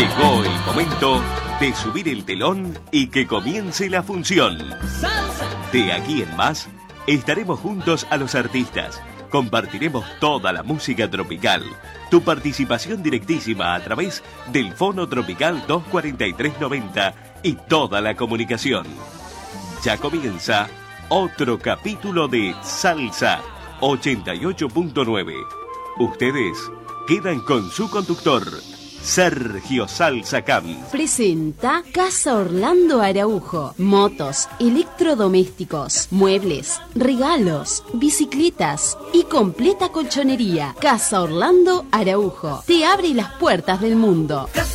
Llegó el momento de subir el telón y que comience la función. De aquí en más, estaremos juntos a los artistas. Compartiremos toda la música tropical. Tu participación directísima a través del Fono Tropical 24390 y toda la comunicación. Ya comienza otro capítulo de Salsa 88.9. Ustedes quedan con su conductor, Sergio Salsa Camp. Presenta Casa Orlando Araujo. Motos, electrodomésticos, muebles, regalos, bicicletas y completa colchonería. Casa Orlando Araujo te abre las puertas del mundo.